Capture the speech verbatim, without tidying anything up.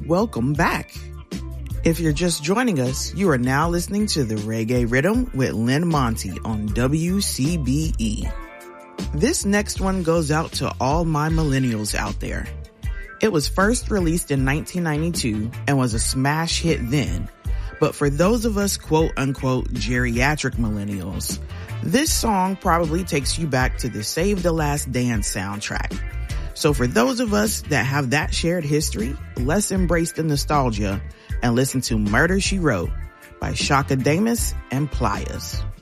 welcome back. If you're just joining us, you are now listening to The Reggae Rhythm with Lynn Monty on W C B E. This next one goes out to all my millennials out there. It was first released in nineteen ninety-two and was a smash hit then. But for those of us quote-unquote geriatric millennials, this song probably takes you back to the Save the Last Dance soundtrack. So for those of us that have that shared history, let's embrace the nostalgia and listen to Murder, She Wrote by Shaka Damus and Pliers.